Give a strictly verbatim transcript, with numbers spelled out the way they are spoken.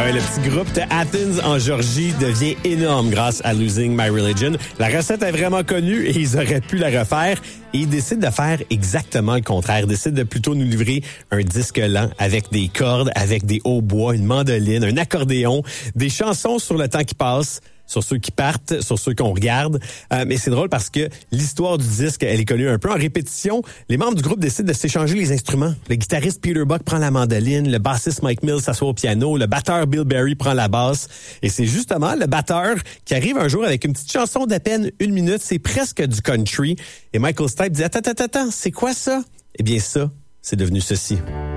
Ah ouais, le petit groupe de Athens en Georgie devient énorme grâce à Losing My Religion. La recette est vraiment connue et ils auraient pu la refaire. Et ils décident de faire exactement le contraire. Ils décident de plutôt nous livrer un disque lent avec des cordes, avec des hautbois, une mandoline, un accordéon, des chansons sur le temps qui passe, sur ceux qui partent, sur ceux qu'on regarde. Euh, mais c'est drôle parce que l'histoire du disque, elle est connue un peu en répétition. Les membres du groupe décident de s'échanger les instruments. Le guitariste Peter Buck prend la mandoline, le bassiste Mike Mills s'assoit au piano, le batteur Bill Berry prend la basse. Et c'est justement le batteur qui arrive un jour avec une petite chanson d'à peine une minute. C'est presque du country. Et Michael Stipe dit « Attends, attends, attends, c'est quoi ça? » Eh bien ça, c'est devenu ceci.